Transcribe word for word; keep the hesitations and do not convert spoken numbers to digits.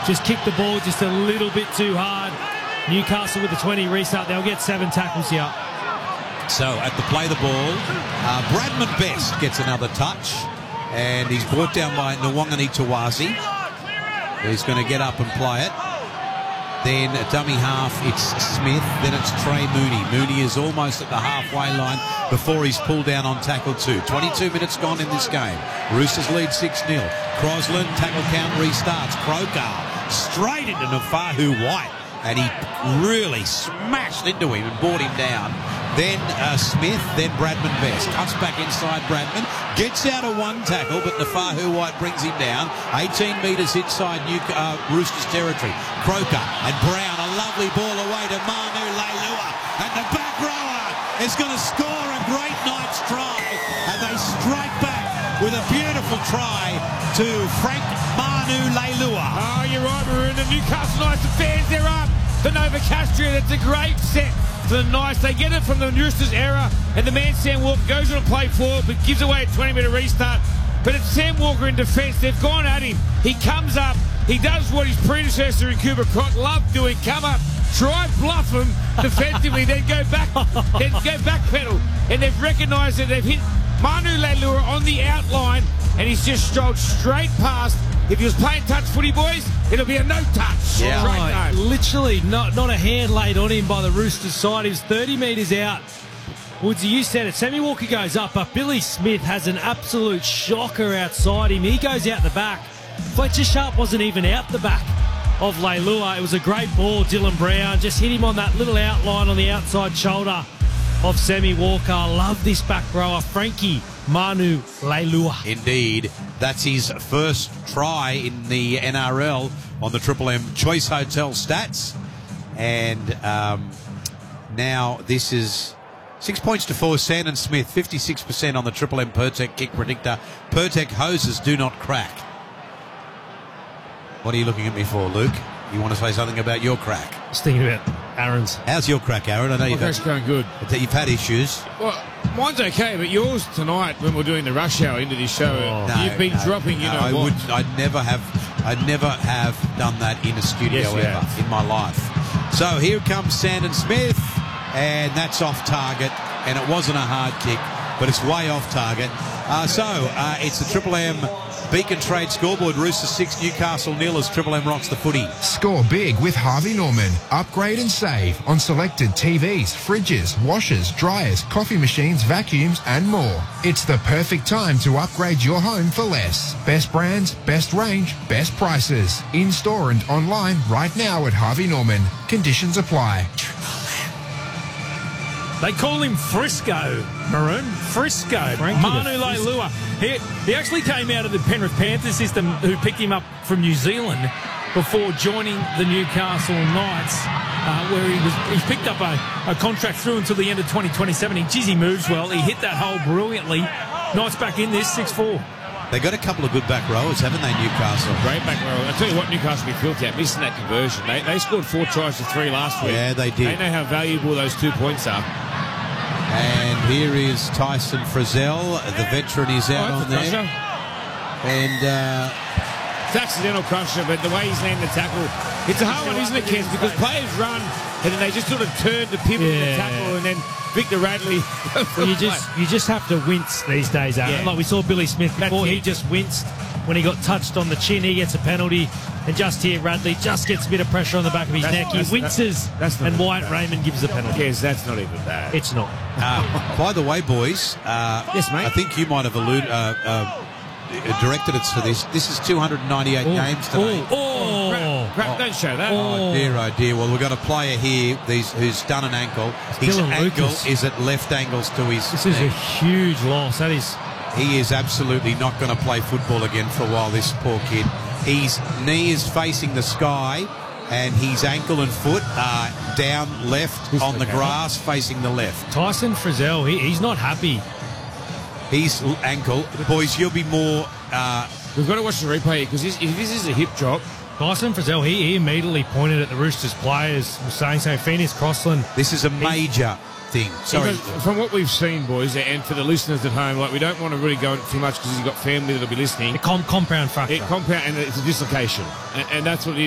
just kicked the ball just a little bit too hard. Newcastle with the twenty restart. They'll get seven tackles here. So at the play the ball, uh, Bradman Best gets another touch, and he's brought down by Nwangani Tawazi. He's going to get up and play it. Then a dummy half, it's Smith. Then it's Trey Mooney. Mooney is almost at the halfway line before he's pulled down on tackle two. twenty-two minutes gone in this game. Roosters lead six nil. Crosland, tackle count restarts. Croker straight into Nafahu White, and he really smashed into him and brought him down. Then uh, Smith, then Bradman Best. Cuts back inside Bradman. Gets out of one tackle, but Nafahu White brings him down. eighteen metres inside New, uh, Roosters territory. Croker and Brown. A lovely ball away to Manu Leilua. And the back rower is going to score a great night's try. And they strike back with a beautiful try to Frank Manu Leilua. Oh, you're right, Maroon. The Newcastle Knights fans, they're up. The Nova Castria, that's a great set for the Knights. They get it from the Roosters error, and the man Sam Walker goes on to play forward, but gives away a twenty minute restart. But it's Sam Walker in defence. They've gone at him. He comes up. He does what his predecessor in Cooper Croc loved doing. Come up, try bluff him defensively, then go back, then go back pedal. And they've recognised that they've hit Manu Leilua on the outline, and he's just strolled straight past. If he was playing touch footy, boys, it'll be a no touch. Yeah. Right, literally not, not a hand laid on him by the Roosters side. He was thirty metres out. Woodsy, you said it. Sammy Walker goes up, but Billy Smith has an absolute shocker outside him. He goes out the back. Fletcher Sharp wasn't even out the back of Leilua. It was a great ball. Dylan Brown just hit him on that little outline on the outside shoulder of Sammy Walker. Love this back rower, Frankie Manu Leilua. Indeed, that's his first try in the N R L on the Triple M Choice Hotel stats. And um, now this is six points to four. Sandon Smith, fifty-six percent on the Triple M Pertec kick predictor. Pertec hoses do not crack. What are you looking at me for, Luke? You want to say something about your crack? Just thinking about Aaron's. How's your crack, Aaron? I know My you've crack's had, going good. you've had issues. Well, mine's okay, but yours tonight, when we're doing the rush hour into this show, Oh. No, you've been no, dropping, you no, know I what. would. I'd never have. I'd never have done that in a studio Yes, you ever have. in my life. So here comes Sandon Smith, and that's off target. And it wasn't a hard kick, but it's way off target. Uh, so uh, it's the Triple M Beacon Trade scoreboard. Roosters six, Newcastle nil as Triple M rocks the footy. Score big with Harvey Norman. Upgrade and save on selected T Vs, fridges, washers, dryers, coffee machines, vacuums and more. It's the perfect time to upgrade your home for less. Best brands, best range, best prices. In-store and online right now at Harvey Norman. Conditions apply. They call him Frisco, Maroon. Frisco. Frankie Manu the Frisco. Leilua. He, he actually came out of the Penrith Panthers system, who picked him up from New Zealand before joining the Newcastle Knights, uh, where he was he's picked up a, a contract through until the end of twenty twenty-seven. He, geez, he moves well. He hit that hole brilliantly. Knights back in this, six four. They got a couple of good back rowers, haven't they, Newcastle? Great back row. I'll tell you what, Newcastle be filthy at missing that conversion. They, they scored four tries to three last week. Yeah, they did. They know how valuable those two points are. And here is Tyson Frizzell. The veteran is out Oh, on that's a there. crusher. And uh, It's accidental crusher, but the way he's landing the tackle, it's a hard one, isn't it, Ken? Because players run and then they just sort of turn to pivot in the Yeah. tackle, and then Victor Radley. Well, you just you just have to wince these days, Aaron. Yeah. Like we saw Billy Smith before, That's he it. just winced when he got touched on the chin. He gets a penalty, and just here Radley just gets a bit of pressure on the back of his That's- neck. He that's- winces, that's not and even White bad. Raymond gives a penalty. Yes, that's not even bad. It's not. uh, by the way, boys, uh, Yes, mate. I think you might have alluded, uh, uh, directed us to this. This is two hundred ninety-eight games today. Oh, Crap, crap, don't show that. Oh dear, oh dear. Well, we've got a player here these, who's done an ankle. His Dylan ankle Lucas. is at left angles to his this is a neck. huge loss. That is. He is absolutely not going to play football again for a while, this poor kid. His knee is facing the sky, and his ankle and foot are down left on the okay. grass facing the left. Tyson Frizzell, he, he's not happy. His l- ankle, boys, you'll be more... Uh, We've got to watch the replay because if this is a hip drop, Tyson Frizzell, he, he immediately pointed at the Roosters players, was saying so. Phoenix Crossland. this is a major thing. Sorry. because from what we've seen, boys, and for the listeners at home, like we don't want to really go into too much because you've got family that'll be listening. The com- compound fracture. It compound and it's a dislocation, and, and that's what it is.